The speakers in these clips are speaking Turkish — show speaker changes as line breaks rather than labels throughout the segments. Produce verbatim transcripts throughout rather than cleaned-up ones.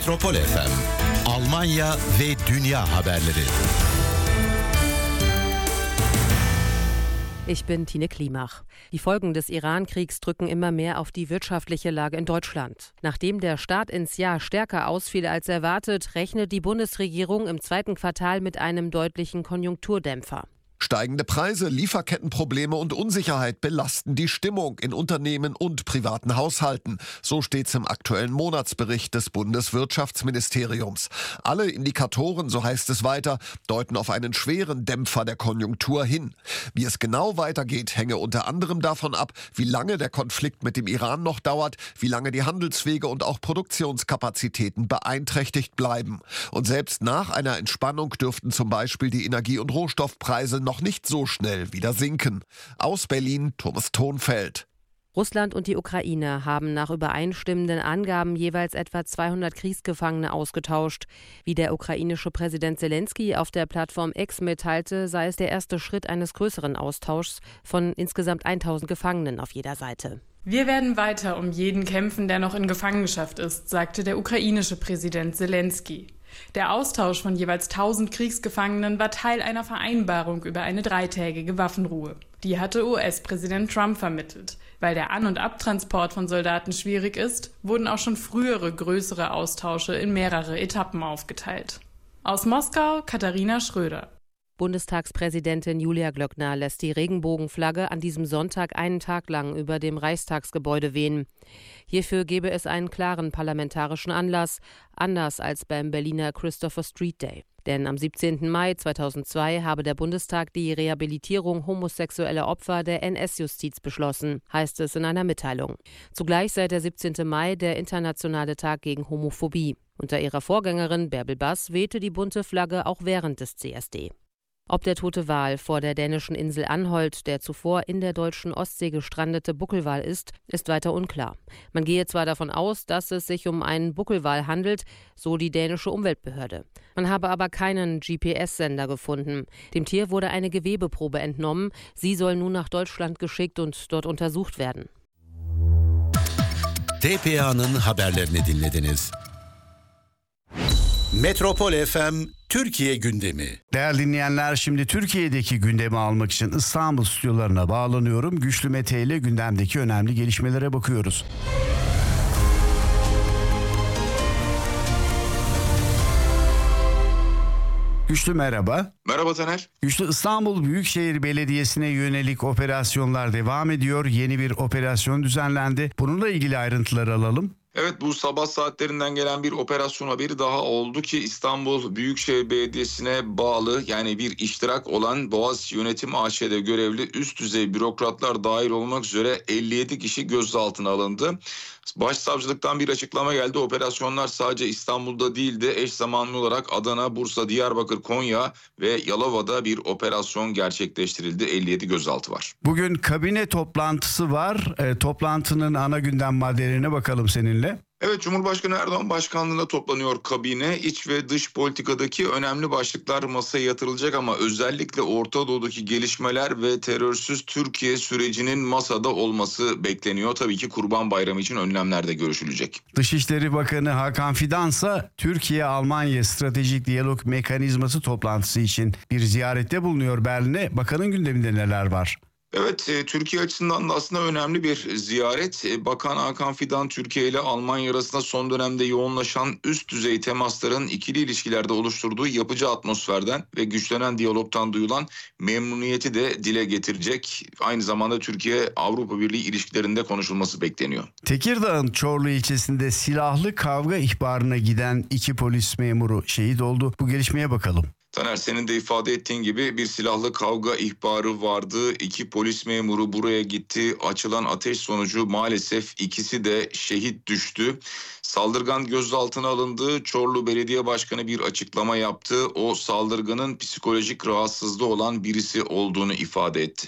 Metropol F M, Almanya ve dünya haberleri.
Ich bin Tine Klimach. Die Folgen des Iran-Kriegs drücken immer mehr auf die wirtschaftliche Lage in Deutschland. Nachdem der Start ins Jahr stärker ausfiel als erwartet, rechnet die Bundesregierung im zweiten Quartal mit einem deutlichen Konjunkturdämpfer.
Steigende Preise, Lieferkettenprobleme und Unsicherheit belasten die Stimmung in Unternehmen und privaten Haushalten. So steht's im aktuellen Monatsbericht des Bundeswirtschaftsministeriums. Alle Indikatoren, so heißt es weiter, deuten auf einen schweren Dämpfer der Konjunktur hin. Wie es genau weitergeht, hänge unter anderem davon ab, wie lange der Konflikt mit dem Iran noch dauert, wie lange die Handelswege und auch Produktionskapazitäten beeinträchtigt bleiben. Und selbst nach einer Entspannung dürften zum Beispiel die Energie- und Rohstoffpreise noch nicht so schnell wieder sinken. Aus Berlin, Thomas Thonfeld.
Russland und die Ukraine haben nach übereinstimmenden Angaben jeweils etwa zweihundert Kriegsgefangene ausgetauscht. Wie der ukrainische Präsident Zelensky auf der Plattform X mitteilte, sei es der erste Schritt eines größeren Austauschs von insgesamt tausend Gefangenen auf jeder Seite.
Wir werden weiter um jeden kämpfen, der noch in Gefangenschaft ist, sagte der ukrainische Präsident Zelensky. Der Austausch von jeweils tausend Kriegsgefangenen war Teil einer Vereinbarung über eine dreitägige Waffenruhe. Die hatte U S-Präsident Trump vermittelt. Weil der An- und Abtransport von Soldaten schwierig ist, wurden auch schon frühere größere Austausche in mehrere Etappen aufgeteilt. Aus Moskau, Katharina Schröder.
Bundestagspräsidentin Julia Glöckner lässt die Regenbogenflagge an diesem Sonntag einen Tag lang über dem Reichstagsgebäude wehen. Hierfür gebe es einen klaren parlamentarischen Anlass, anders als beim Berliner Christopher Street Day. Denn am siebzehnten Mai zweitausendzwei habe der Bundestag die Rehabilitierung homosexueller Opfer der N S-Justiz beschlossen, heißt es in einer Mitteilung. Zugleich sei der siebzehnte Mai der internationale Tag gegen Homophobie. Unter ihrer Vorgängerin Bärbel Bass wehte die bunte Flagge auch während des C S D. Ob der tote Wal vor der dänischen Insel Anholt der zuvor in der deutschen Ostsee gestrandete Buckelwal ist, ist weiter unklar. Man gehe zwar davon aus, dass es sich um einen Buckelwal handelt, so die dänische Umweltbehörde. Man habe aber keinen G P S-Sender gefunden. Dem Tier wurde eine Gewebeprobe entnommen. Sie soll nun nach Deutschland geschickt und dort untersucht werden.
T P A'nın haberlerini dinlediniz. Metropol F M Türkiye gündemi.
Değerli dinleyenler, şimdi Türkiye'deki gündemi almak için İstanbul stüdyolarına bağlanıyorum. Güçlü Mete ile gündemdeki önemli gelişmelere bakıyoruz. Güçlü merhaba.
Merhaba Taner.
Güçlü, İstanbul Büyükşehir Belediyesi'ne yönelik operasyonlar devam ediyor. Yeni bir operasyon düzenlendi. Bununla ilgili ayrıntıları alalım.
Evet, bu sabah saatlerinden gelen bir operasyon haberi daha oldu ki İstanbul Büyükşehir Belediyesi'ne bağlı, yani bir iştirak olan Boğaziçi Yönetim A Ş'de görevli üst düzey bürokratlar dahil olmak üzere elli yedi kişi gözaltına alındı. Başsavcılıktan bir açıklama geldi. Operasyonlar sadece İstanbul'da değil de eş zamanlı olarak Adana, Bursa, Diyarbakır, Konya ve Yalova'da bir operasyon gerçekleştirildi. elli yedi gözaltı var.
Bugün kabine toplantısı var. E, toplantının ana gündem maddelerine bakalım seninle.
Evet, Cumhurbaşkanı Erdoğan başkanlığında toplanıyor kabine. İç ve dış politikadaki önemli başlıklar masaya yatırılacak ama özellikle Orta Doğu'daki gelişmeler ve terörsüz Türkiye sürecinin masada olması bekleniyor. Tabii ki Kurban Bayramı için önlemler de görüşülecek.
Dışişleri Bakanı Hakan Fidansa Türkiye-Almanya Stratejik Diyalog Mekanizması toplantısı için bir ziyarette bulunuyor Berlin'e. Bakanın gündeminde neler var?
Evet, e, Türkiye açısından da aslında önemli bir ziyaret. E, Bakan Hakan Fidan, Türkiye ile Almanya arasında son dönemde yoğunlaşan üst düzey temasların ikili ilişkilerde oluşturduğu yapıcı atmosferden ve güçlenen diyalogtan duyulan memnuniyeti de dile getirecek. Aynı zamanda Türkiye-Avrupa Birliği ilişkilerinde konuşulması bekleniyor.
Tekirdağ'ın Çorlu ilçesinde silahlı kavga ihbarına giden iki polis memuru şehit oldu. Bu gelişmeye bakalım.
Taner, senin de ifade ettiğin gibi bir silahlı kavga ihbarı vardı. İki polis memuru buraya gitti. Açılan ateş sonucu maalesef ikisi de şehit düştü. Saldırgan gözaltına alındı. Çorlu Belediye Başkanı bir açıklama yaptı. O saldırganın psikolojik rahatsızlığı olan birisi olduğunu ifade etti.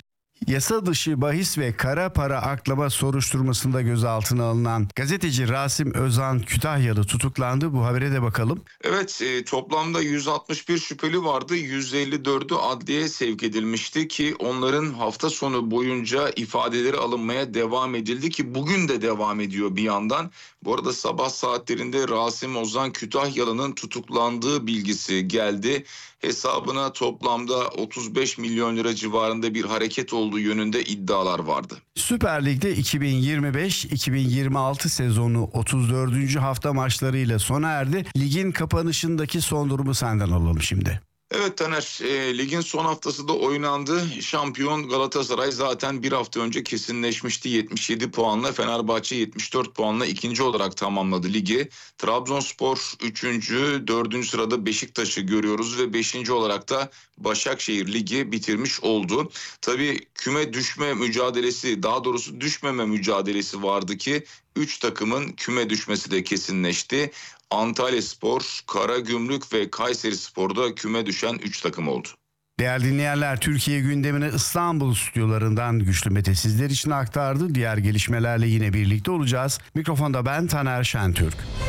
Yasa dışı bahis ve kara para aklama soruşturmasında gözaltına alınan gazeteci Rasim Özan Kütahyalı tutuklandı. Bu habere de bakalım.
Evet, e, toplamda yüz altmış bir şüpheli vardı. yüz elli dördü adliyeye sevk edilmişti ki onların hafta sonu boyunca ifadeleri alınmaya devam edildi ki bugün de devam ediyor bir yandan. Bu arada sabah saatlerinde Rasim Ozan Kütahyalı'nın tutuklandığı bilgisi geldi. Hesabına toplamda otuz beş milyon lira civarında bir hareket olduğu yönünde iddialar vardı.
Süper Lig'de iki bin yirmi beş iki bin yirmi altı sezonu otuz dördüncü hafta maçlarıyla sona erdi. Ligin kapanışındaki son durumu senden alalım şimdi.
Evet Taner, e, ligin son haftası da oynandı. Şampiyon Galatasaray zaten bir hafta önce kesinleşmişti. yetmiş yedi puanla, Fenerbahçe yetmiş dört puanla ikinci olarak tamamladı ligi. Trabzonspor üçüncü, dördüncü sırada Beşiktaş'ı görüyoruz ve beşinci olarak da Başakşehir ligi bitirmiş oldu. Tabii küme düşme mücadelesi, daha doğrusu düşmeme mücadelesi vardı ki üç takımın küme düşmesi de kesinleşti. Antalyaspor, Karagümrük ve Kayserispor'da küme düşen üç takım oldu.
Değerli dinleyenler, Türkiye gündemini İstanbul stüdyolarından Güçlü Mete sizler için aktardı. Diğer gelişmelerle yine birlikte olacağız. Mikrofonda ben Taner Şentürk.